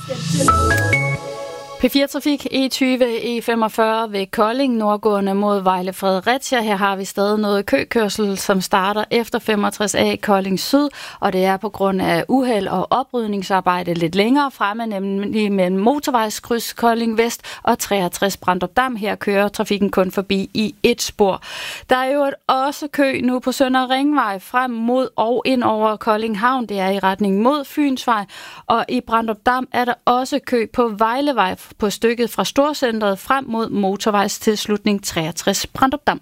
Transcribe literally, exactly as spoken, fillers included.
P fire Trafik E tyve E femogfyrre ved Kolding, nordgående mod Vejle Fredericia. Her har vi stadig noget køkørsel, som starter efter femogtres A Kolding Syd, og det er på grund af uheld og oprydningsarbejde lidt længere fremme, nemlig mellem motorvejskryds Kolding Vest og treogtres Brandrup Dam. Her kører trafikken kun forbi i et spor. Der er jo også kø nu på Søndre Ringvej frem mod og ind over Kolding Havn. Det er i retning mod Fynsvej, og i Brandrup Dam er der også kø på Vejlevej på stykket fra Storcentret frem mod motorvejstilslutning treogtres Brandrup Dam.